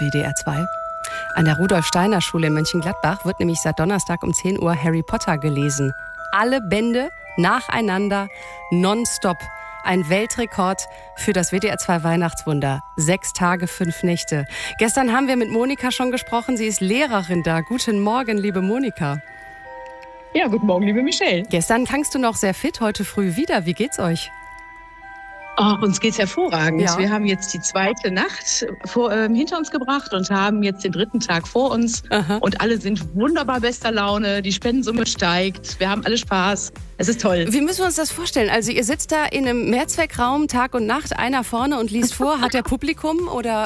WDR 2. An der Rudolf-Steiner-Schule in Mönchengladbach wird nämlich seit Donnerstag um 10 Uhr Harry Potter gelesen. Alle Bände nacheinander, nonstop. Ein Weltrekord für das WDR 2 Weihnachtswunder. 6 Tage, 5 Nächte. Gestern haben wir mit Monika schon gesprochen. Sie ist Lehrerin da. Guten Morgen, liebe Monika. Ja, guten Morgen, liebe Michelle. Gestern klangst du noch sehr fit, heute früh wieder. Wie geht's euch? Oh, uns geht's hervorragend. Ja. Wir haben jetzt die zweite Nacht hinter uns gebracht und haben jetzt den dritten Tag vor uns. Aha. Und alle sind wunderbar bester Laune. Die Spendensumme steigt. Wir haben alle Spaß. Es ist toll. Wie müssen wir uns das vorstellen? Also ihr sitzt da in einem Mehrzweckraum Tag und Nacht, einer vorne und liest vor. Hat der Publikum oder...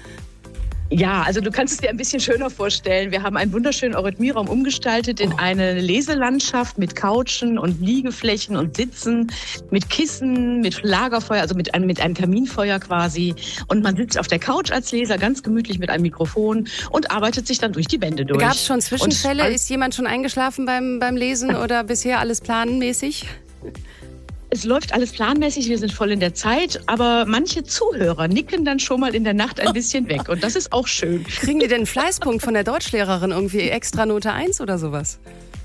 Ja, also du kannst es dir ein bisschen schöner vorstellen. Wir haben einen wunderschönen Eurythmieraum umgestaltet in eine Leselandschaft mit Couchen und Liegeflächen und Sitzen, mit Kissen, mit Lagerfeuer, also mit einem Kaminfeuer quasi. Und man sitzt auf der Couch als Leser ganz gemütlich mit einem Mikrofon und arbeitet sich dann durch die Bände durch. Gab es schon Zwischenfälle? Und Ist jemand schon eingeschlafen beim Lesen oder bisher alles planmäßig? es läuft alles planmäßig, wir sind voll in der Zeit, aber manche Zuhörer nicken dann schon mal in der Nacht ein bisschen weg und das ist auch schön. Kriegen die denn einen Fleißpunkt von der Deutschlehrerin, irgendwie extra Note 1 oder sowas?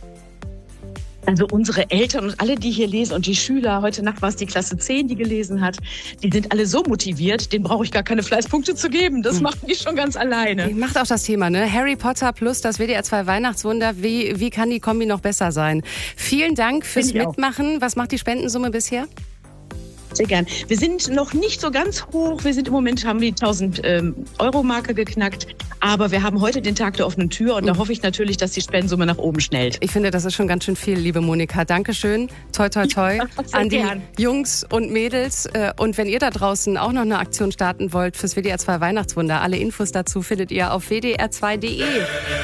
Also unsere Eltern und alle, die hier lesen und die Schüler, heute Nacht war es die Klasse 10, die gelesen hat, die sind alle so motiviert, denen brauche ich gar keine Fleißpunkte zu geben. Das machen die schon ganz alleine. Macht auch das Thema, ne? Harry Potter plus das WDR 2 Weihnachtswunder. Wie kann die Kombi noch besser sein? Vielen Dank fürs Mitmachen. Was macht die Spendensumme bisher? Sehr gern. Wir sind noch nicht so ganz hoch. Wir sind im Moment, haben wir die 1000-Euro-Marke geknackt. Aber wir haben heute den Tag der offenen Tür und da hoffe ich natürlich, dass die Spendensumme nach oben schnellt. Ich finde, das ist schon ganz schön viel, liebe Monika. Dankeschön. Toi, toi, toi an die Jungs und Mädels. Und wenn ihr da draußen auch noch eine Aktion starten wollt fürs WDR 2 Weihnachtswunder, alle Infos dazu findet ihr auf wdr2.de.